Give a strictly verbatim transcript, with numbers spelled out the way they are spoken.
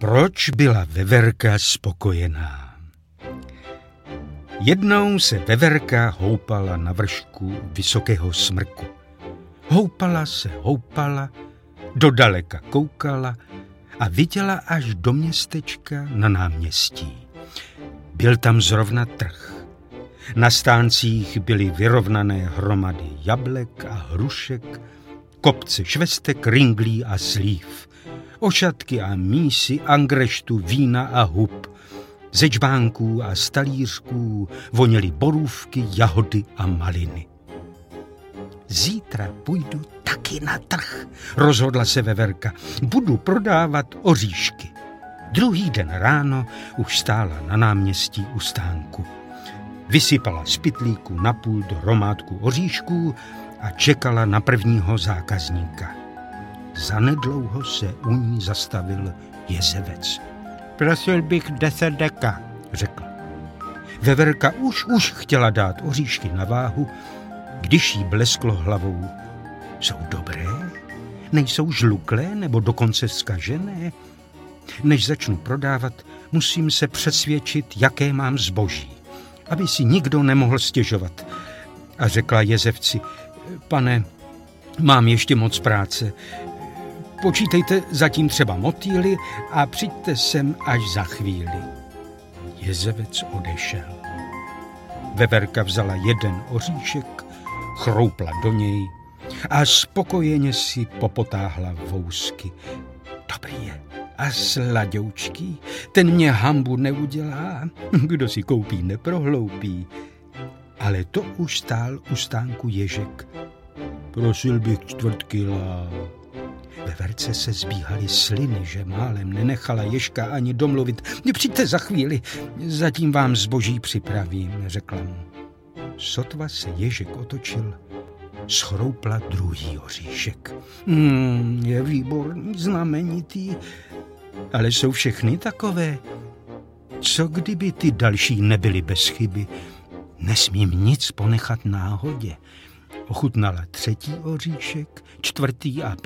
Proč byla veverka spokojená? Jednou se veverka houpala na vršku vysokého smrku. Houpala se, houpala, dodaleka koukala a viděla až do městečka na náměstí. Byl tam zrovna trh. Na stáncích byly vyrovnané hromady jablek a hrušek, kopce švestek, ringlí a slív, ošatky a mísy, angreštu, vína a hub. Ze čbánků a stalířků voněly borůvky, jahody a maliny. Zítra půjdu taky na trh, rozhodla se veverka. Budu prodávat oříšky. Druhý den ráno už stála na náměstí u stánku. Vysypala z pytlíku napůl do hromádku oříšků a čekala na prvního zákazníka. Zanedlouho se u ní zastavil jezevec. Prosil bych deset deka, řekl. Veverka už už chtěla dát oříšky na váhu, když jí blesklo hlavou. Jsou dobré? Nejsou žluklé nebo dokonce zkažené? Než začnu prodávat, musím se přesvědčit, jaké mám zboží, aby si nikdo nemohl stěžovat. A řekla jezevci, pane, mám ještě moc práce. Počítejte zatím třeba motýly a přijďte sem až za chvíli. Jezevec odešel. Veverka vzala jeden oříšek, chroupla do něj a spokojeně si popotáhla vousky. Dobrý je a sladoučký, ten mě hanbu neudělá, kdo si koupí, neprohloupí. Ale to už stál u stánku ježek. Prosil bych čtvrt kila. Veverce se zbíhaly sliny, že málem nenechala ježka ani domluvit. Přijďte za chvíli, zatím vám zboží připravím, řekla mu. Sotva se ježek otočil, schroupla druhý oříšek. Hmm, je výborný, znamenitý, ale jsou všechny takové. Co kdyby ty další nebyly bez chyby? Nesmím nic ponechat náhodě. Ochutnala třetí oříšek, čtvrtý a